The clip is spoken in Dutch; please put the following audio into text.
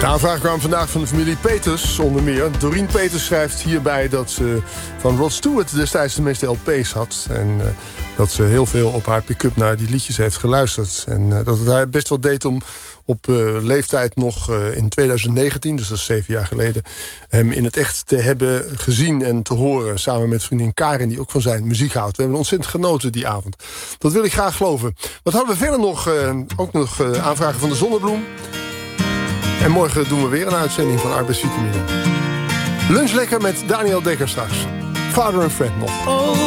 De aanvraag kwam vandaag van de familie Peters, onder meer. Doreen Peters schrijft hierbij dat ze van Rod Stewart destijds de meeste LP's had. En dat ze heel veel op haar pick-up naar die liedjes heeft geluisterd. En dat het haar best wel deed om op leeftijd nog in 2019, dus dat is 7 jaar geleden, hem in het echt te hebben gezien en te horen. Samen met vriendin Karin, die ook van zijn muziek houdt. We hebben ontzettend genoten die avond. Dat wil ik graag geloven. Wat hadden we verder nog? Ook nog aanvragen van de Zonnebloem. En morgen doen we weer een uitzending van Arbeidsvitamine. Lunch lekker met Daniel Dekker straks. Father and Friend nog.